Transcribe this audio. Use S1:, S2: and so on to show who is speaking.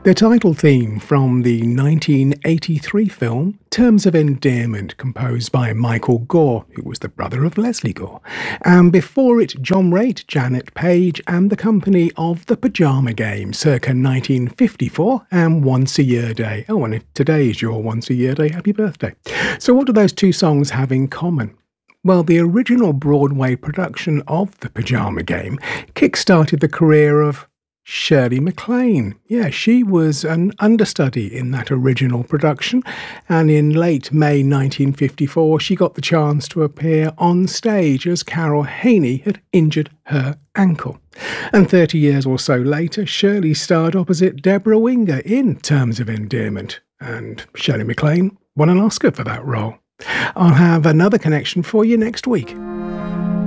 S1: The title theme from the 1983 film Terms of Endearment, composed by Michael Gore, who was the brother of Leslie Gore, and before it John Raitt, Janet Page, and the company of The Pyjama Game, circa 1954, and Once a Year Day. Oh, and if today is your Once a Year Day, happy birthday. So what do those two songs have in common? Well, the original Broadway production of The Pyjama Game kick-started the career of Shirley MacLaine. Yeah, she was an understudy in that original production, and in late May 1954 she got the chance to appear on stage as Carol Haney had injured her ankle. And 30 years or so later, Shirley starred opposite Deborah Winger in Terms of Endearment, and Shirley MacLaine won an Oscar for that role. I'll have another connection for you next week.